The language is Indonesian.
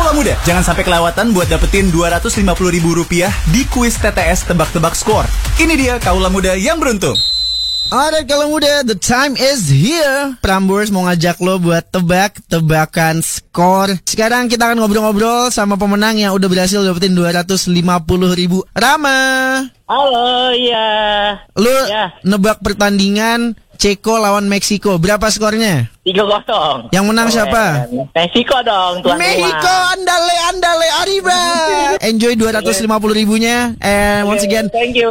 Kaula Muda, jangan sampai kelewatan buat dapetin Rp250.000 di kuis TTS Tebak-Tebak Skor. Ini dia Kaula Muda yang beruntung. Alright, Kaula Muda, the time is here. Prambors mau ngajak lo buat tebak-tebakan skor. Sekarang kita akan ngobrol-ngobrol sama pemenang yang udah berhasil dapetin Rp250.000. Rama. Halo, iya. Lu Ya. nebak pertandingan Ceko lawan Meksiko. Berapa skornya? 3-0. Yang menang siapa? Meksiko dong, tuan Mexico, rumah. andale, arriba. Enjoy 250.000-nya. And once again, Thank you.